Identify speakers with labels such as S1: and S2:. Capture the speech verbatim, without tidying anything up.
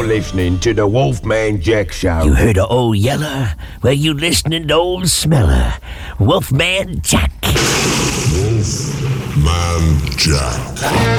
S1: listening to the Wolfman Jack Show.
S2: You heard of Old Yeller? Well, you listening to Old Smeller. Wolfman Jack.
S3: Wolfman Jack.